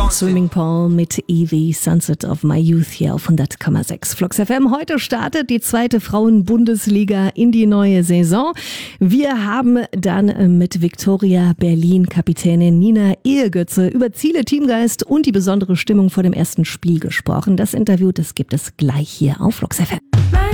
Swimming Pool mit Evie, Sunset of My Youth hier auf 100,6 Flux FM. Heute startet die zweite Frauen-Bundesliga in die neue Saison. Wir haben dann mit Viktoria Berlin-Kapitänin Nina Ehrgötze über Ziele, Teamgeist und die besondere Stimmung vor dem ersten Spiel gesprochen. Das Interview, das gibt es gleich hier auf Flux FM.